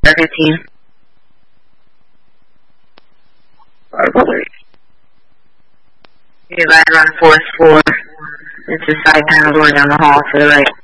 15. You're right around the fourth floor. It's a side panel door down the hall to the right.